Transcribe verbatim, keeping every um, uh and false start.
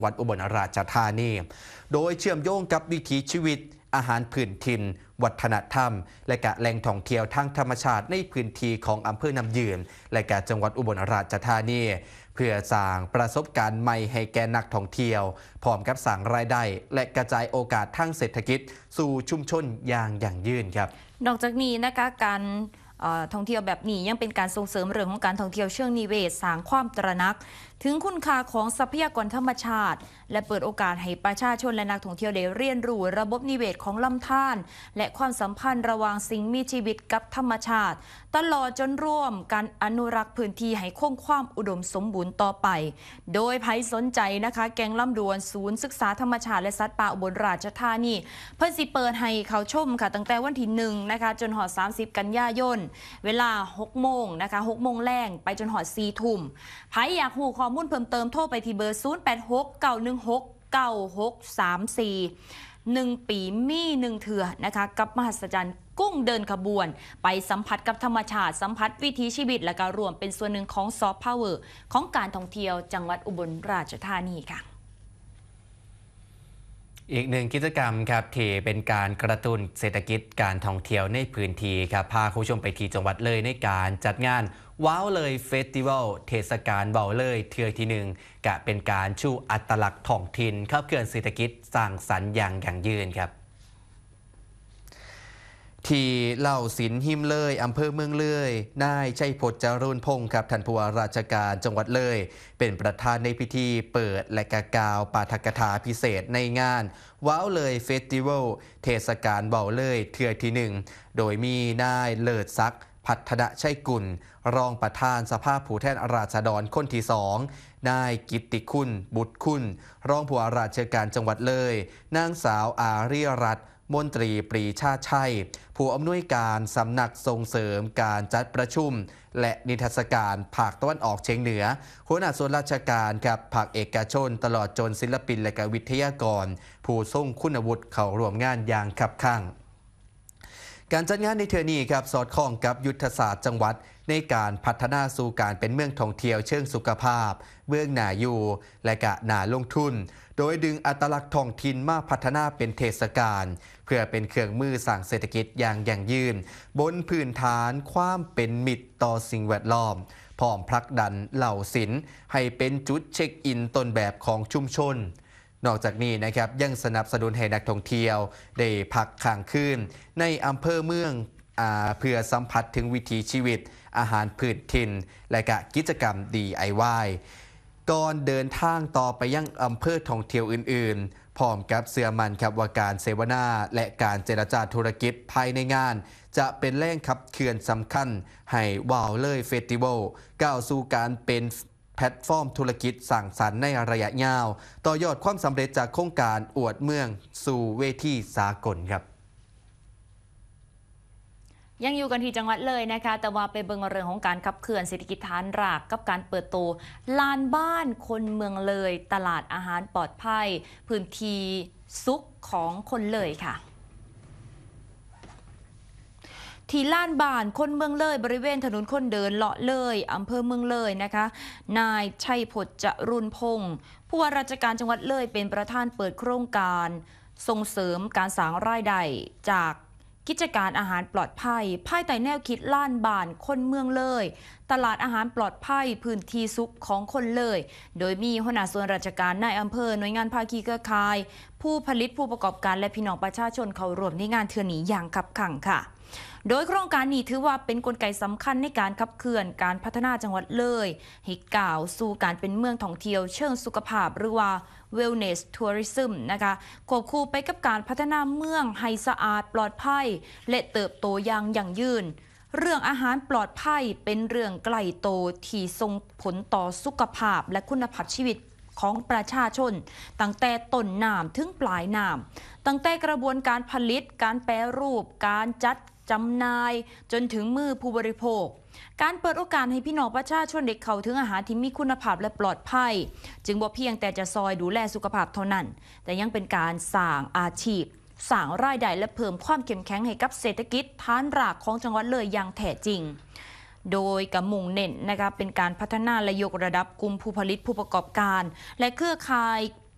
วัดอุบลราชธานีโดยเชื่อมโยงกับวิถีชีวิตอาหารพื้นถิ่นวัฒนธรรมและกะแหล่งท่องเที่ยวทางธรรมชาติในพื้นที่ของอำเภอน้ำยืนและกะจังหวัดอุบลราชธานีเพื่อสร้างประสบการณ์ใหม่ให้แก่นักท่องเที่ยวพร้อมกับสร้างรายได้และกระจายโอกาสทางเศรษฐกิจสู่ชุมชนอย่างยั่งยืนครับนอกจากนี้นะคะการท่องเที่ยวแบบนี้ยังเป็นการส่งเสริมเรื่องของการท่องเที่ยวเชิงนิเวศสร้างความตระหนักถึงคุณค่าของทรัพยากรธรรมชาติและเปิดโอกาสให้ประชาชนและนักท่องเที่ยวได้เรียนรู้ระบบนิเวศของลำธารและความสัมพันธ์ระหว่างสิ่งมีชีวิตกับธรรมชาติตลอดจนร่วมการอนุรักษ์พื้นที่ให้คงความอุดมสมบูรณ์ต่อไปโดยใครสนใจนะคะแกงลำดวนศูนย์ศึกษาธรรมชาติและสัตว์ป่าอุบลราชธานีเพิ่นสิเปิดให้เขาชมค่ะตั้งแต่วันที่หนึ่งนะคะจนหอดสามสิบกันยายนเวลาหกโมงนะคะหกโมงแรงไปจนหอดสี่ทุ่มใครอยากรู้ข้อมูลเพิ่มเติมโทรไปที่เบอร์ศูนย์ แปด หก เก้า หนึ่ง หก เก้า หก สาม สี่หนึ่งปีมีหนึ่งเถื่อนะคะกับมหัศจรรย์กุ้งเดินขบวนไปสัมผัสกับธรรมชาติสัมผัสวิถีชีวิตและก็รวมเป็นส่วนหนึ่งของซอฟต์พาวเวอร์ของการท่องเที่ยวจังหวัดอุบลราชธานีค่ะอีกหนึ่งกิจกรรมครับที่เป็นการกระตุ้นเศรษฐกิจการท่องเที่ยวในพื้นที่ครับพาคุณผู้ชมไปที่จังหวัดเลยในการจัดงานว้าวเลยเฟสติวัลเทศกาลเบาเลยเทือที่หนึ่งกะเป็นการชูอัตลักษณ์ท้องถิ่นขับเคลื่อนเศรษฐกิจสร้างสรรค์อย่างยั่งยืนครับที่เล่าศิลป์หิมเลยอำเภอเมืองเลยนายชัยพจน์จารุณพงศ์ครับท่านผู้ว่าราชการจังหวัดเลยเป็นประธานในพิธีเปิดและกะกล่าวปาฐกถาพิเศษในงานว้าวเลยเฟสติวัลเทศกาลเบาเลยเทือที่หนึ่งโดยมีนายเลิศศักดิ์พัฒนชัยกุลรองประธานสภาผู้แทนราษฎรคนที่สองนายกิตติคุณบุตรคุณรองผู้ว่าราชการจังหวัดเลยนางสาวอารีรัตน์มนตรีปรีชาชัยผู้อำนวยการสำนักส่งเสริมการจัดประชุมและนิทรรศการภาคตะวันออกเฉียงเหนือหัวหน้าส่วนราชการกับภาคเอกชนตลอดจนศิลปินและก็วิทยากรผู้ทรงคุณวุฒิเข้าร่วมงานอย่างคับคั่งการจัดงานในเทื่อนี้ครับสอดคล้องกับยุทธศาสตร์จังหวัดในการพัฒนาสู่การเป็นเมืองท่องเที่ยวเชิงสุขภาพเมืองน่าอยู่และกะน่าลงทุนโดยดึงอัตลักษณ์ท้องถิ่นมาพัฒนาเป็นเทศกาลเพื่อเป็นเครื่องมือสร้างเศรษฐกิจอย่างยั่งยืนบนพื้นฐานความเป็นมิตรต่อสิ่งแวดล้อมพร้อมผลักดันเหล่าศิลป์ให้เป็นจุดเช็คอินต้นแบบของชุมชนนอกจากนี้นะครับยังสนับสนุนให้นักท่องเที่ยวได้พักค้างคืนในอำเภอเมืองเพื่อสัมผัสถึงวิถีชีวิตอาหารพื้นถิ่นและกะกิจกรรม ดี ไอ วาย ก่อนเดินทางต่อไปยังอำเภอท่องเที่ยวอื่นๆพร้อมกับเสื่อมันครับว่าการเสวนาและการเจรจาธุรกิจภายในงานจะเป็นแรงขับเคลื่อนสำคัญให้ว้าวเลยเฟสติวัลก้าวสู่การเป็นแพลตฟอร์มธุรกิจสร้างสรรค์ในระยะยาวต่อยอดความสำเร็จจากโครงการอวดเมืองสู่เวทีสากลครับยังอยู่กันที่จังหวัดเลยนะคะแต่ว่าไปเบิ่งเรื่องของการขับเคลื่อนเศรษฐกิจฐานรากกับการเปิดตัวลานบ้านคนเมืองเลยตลาดอาหารปลอดภัยพื้นที่ซุกของคนเลยค่ะที่ลานบ้านคนเมืองเลยบริเวณถนนคนเดินเลาะเลยอำเภอเมืองเลยนะคะนายชัยพจน์จรุณพงศ์ผู้ว่าราชการจังหวัดเลยเป็นประธานเปิดโครงการส่งเสริมการสร้างรายได้จากกิจการอาหารปลอดภัยภายใต้แนวคิดล้านบ้านคนเมืองเลยตลาดอาหารปลอดภัยพื้นที่สุขของคนเลยโดยมีหัวหน้าส่วนราชการนายอำเภอหน่วยงานภาคีเครือข่ายผู้ผลิตผู้ประกอบการและพี่น้องประชาชนเข้าร่วมในงานเทื่อนี้อย่างคับคั่งค่ะโดยโครงการนี้ถือว่าเป็นกลไกสำคัญในการขับเคลื่อนการพัฒนาจังหวัดเลยให้ก้าวสู่การเป็นเมืองท่องเที่ยวเชิงสุขภาพหรือว่า Wellness Tourism นะคะควบคู่ไปกับการพัฒนาเมืองให้สะอาดปลอดภัยและเติบโตอย่างยั่งยืนเรื่องอาหารปลอดภัยเป็นเรื่องใกล้โตที่ส่งผลต่อสุขภาพและคุณภาพชีวิตของประชาชนตั้งแต่ต้นน้ำถึงปลายน้ำตั้งแต่กระบวนการผลิตการแปรรูปการจัดจำหน่ายจนถึงมือผู้บริโภคการเปิดโอกาสให้พี่น้องประชาชนได้เข้าถึงอาหารที่มีคุณภาพและปลอดภัยจึงบ่เพียงแต่จะซอยดูแลสุขภาพเท่านั้นแต่ยังเป็นการสร้างอาชีพสร้างรายได้และเพิ่มความเข้มแข็งให้กับเศรษฐกิจฐานรากของจังหวัดเลยอย่างแท้จริงโดยกำมุ่งเน้นนะคะเป็นการพัฒนาและยกระดับกลุ่มผู้ผลิตผู้ประกอบการและเครือข่าย